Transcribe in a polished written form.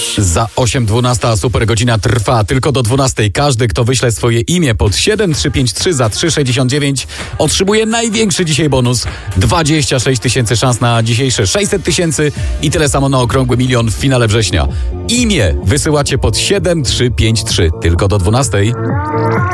Za 8:12 super godzina trwa tylko do 12. Każdy, kto wyśle swoje imię pod 7353 za 369 otrzymuje największy dzisiaj bonus. 26 tysięcy szans na dzisiejsze 600 tysięcy i tyle samo na okrągły milion w finale września. Imię wysyłacie pod 7353 tylko do 12.